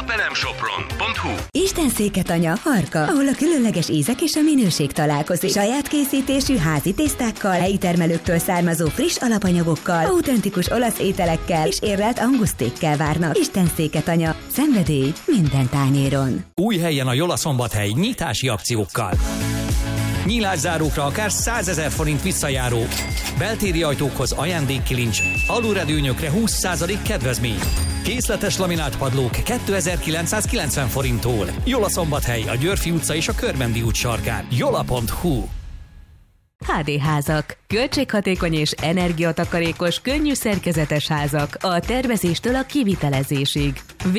napelemsopron.hu. Istenszéket anya, Harka, ahol a különleges ízek és a minőség találkozik. Saját készítésű házi tésztákkal, helyi termelőktől származó friss alapanyagokkal, autentikus olasz ételekkel és érlelt angusztékkel várnak. Istenszéket anya, szenvedély minden tányéron. Új helyen a Jola Szombathely nyitási akciókkal. Nyílászárókra akár 100 000 forint visszajáró, beltéri ajtókhoz ajándékkilincs, alulredőnyökre 20% kedvezmény. Készletes laminált padlók 2990 forinttól. Jola Szombathely, a Györfi utca és a Körmendi út sarkán. jola.hu. HD házak. Költséghatékony és energiatakarékos, könnyű szerkezetes házak a tervezéstől a kivitelezésig.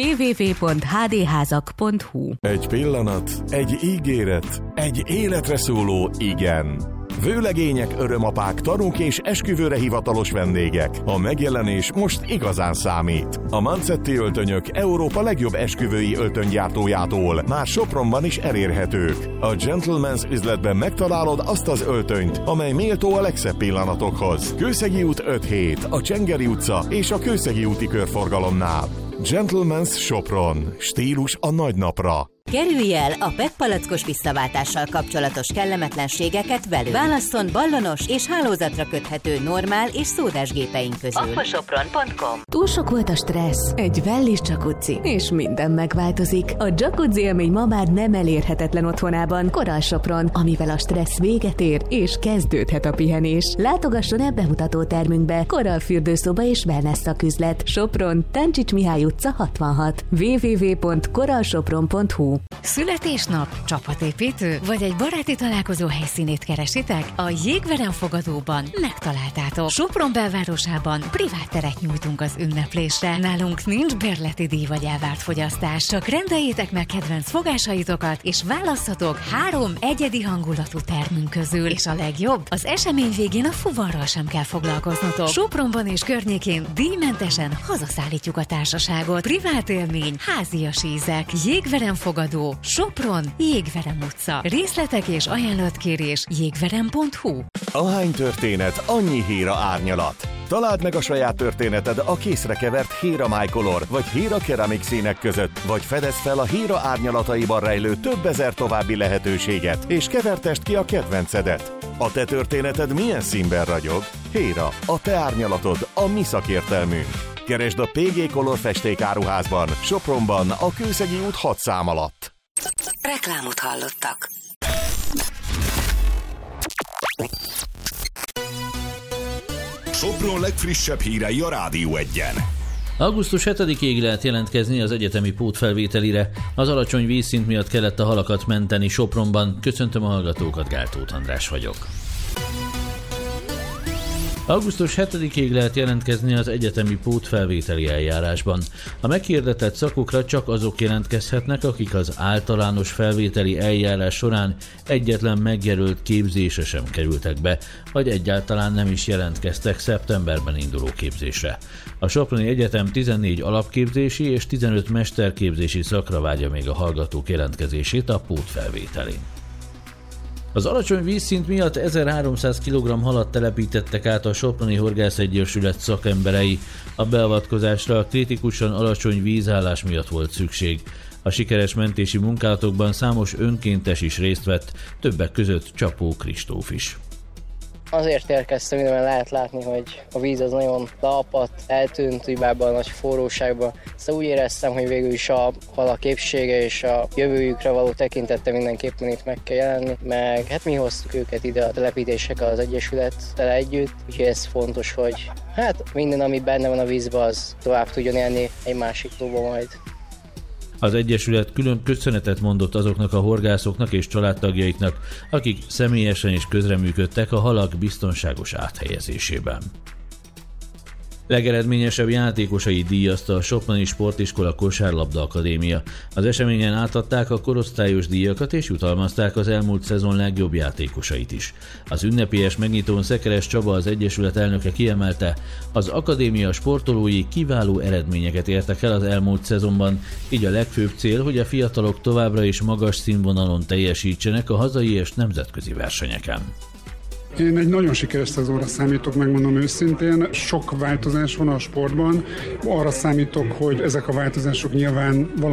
www.hdházak.hu. Egy pillanat, egy ígéret, egy életre szóló igen. Vőlegények, örömapák, tanúk és esküvőre hivatalos vendégek. A megjelenés most igazán számít. A Mancetti öltönyök Európa legjobb esküvői öltönygyártójától már Sopronban is elérhetők. A Gentleman's üzletben megtalálod azt az öltönyt, amely méltó a legszebb pillanatokhoz. Kőszegi út 5-7, a Csengeri utca és a Kőszegi úti körforgalomnál. Gentleman's Sopron. Stílus a nagy napra. Kerülj el a PET palackos visszaváltással kapcsolatos kellemetlenségeket velünk. Válasszon ballonos és hálózatra köthető normál és szódás gépeink közül. Aquasopron.com. Túl sok volt a stressz, egy Wellis jacuzzi, és minden megváltozik. A jacuzzi élmény ma már nem elérhetetlen otthonában, Coral Sopron, amivel a stressz véget ér, és kezdődhet a pihenés. Látogasson el bemutató termünkbe, Coral fürdőszoba és wellness szaküzlet. Sopron, Táncsics Mihály utca 66. www.coralsopron.hu. Születésnap, csapatépítő, vagy egy baráti találkozó helyszínét keresitek? A Jégverem fogadóban megtaláltátok. Sopron belvárosában privát teret nyújtunk az ünneplésre. Nálunk nincs bérleti díj vagy elvárt fogyasztás, csak rendeljétek meg kedvenc fogásaitokat, és válasszatok 3 egyedi hangulatú termünk közül. És a legjobb, az esemény végén a fuvarral sem kell foglalkoznotok. Sopronban és környékén díjmentesen hazaszállítjuk a társaságot. Privát élmény, házias ízek, Jégverem fogadó, Sopron, Jégverem utca. Részletek és ajánlatkérés jégverem.hu. Ahány történet, annyi héra árnyalat. Találd meg a saját történeted a készre kevert Héra MyColor vagy Héra Keramik színek között, vagy fedezd fel a Héra árnyalataiban rejlő több ezer további lehetőséget, és kevertesd ki a kedvencedet. A te történeted milyen színben ragyog? Héra, a te árnyalatod, a mi szakértelmünk. Keresd a PG Color festékáruházban, Sopronban, a Kőszegi út 6 szám alatt. Reklámot hallottak. Sopron legfrissebb hírei a Rádió 1-en. Augusztus 7-ig lehet jelentkezni az egyetemi pótfelvételire. Az alacsony vízszint miatt kellett a halakat menteni Sopronban. Köszöntöm a hallgatókat, Gáltóth András vagyok. Augusztus 7-ig lehet jelentkezni az egyetemi pótfelvételi eljárásban. A meghirdetett szakokra csak azok jelentkezhetnek, akik az általános felvételi eljárás során egyetlen megjelölt képzésre sem kerültek be, vagy egyáltalán nem is jelentkeztek szeptemberben induló képzésre. A Soproni Egyetem 14 alapképzési és 15 mesterképzési szakra várja még a hallgatók jelentkezését a pótfelvételin. Az alacsony vízszint miatt 1300 kg halat telepítettek át a Soproni Horgászegyesület szakemberei. A beavatkozásra a kritikusan alacsony vízállás miatt volt szükség. A sikeres mentési munkálatokban számos önkéntes is részt vett, többek között Csapó Kristóf is. Azért érkeztem ide, mert lehet látni, hogy a víz az nagyon leapadt, eltűnt hibában a nagy forróságban. Szóval úgy éreztem, hogy végül is a halak épsége és a jövőjükre való tekintette mindenképpen itt meg kell jelenni, meg hát mi hoztuk őket ide a telepítések az Egyesülettel együtt, úgyhogy ez fontos, hogy hát minden, ami benne van a vízben, az tovább tudjon élni egy másik klubban majd. Az Egyesület külön köszönetet mondott azoknak a horgászoknak és családtagjaiknak, akik személyesen és közreműködtek a halak biztonságos áthelyezésében. Legeredményesebb játékosai díjazta a Soproni Sportiskola Kosárlabda Akadémia. Az eseményen átadták a korosztályos díjakat és jutalmazták az elmúlt szezon legjobb játékosait is. Az ünnepélyes megnyitón Szekeres Csaba, az Egyesület elnöke kiemelte, az akadémia sportolói kiváló eredményeket értek el az elmúlt szezonban, így a legfőbb cél, hogy a fiatalok továbbra is magas színvonalon teljesítsenek a hazai és nemzetközi versenyeken. Én egy nagyon sikeres szezonra számítok, megmondom őszintén. Sok változás van a sportban. Arra számítok, hogy ezek a változások nyilván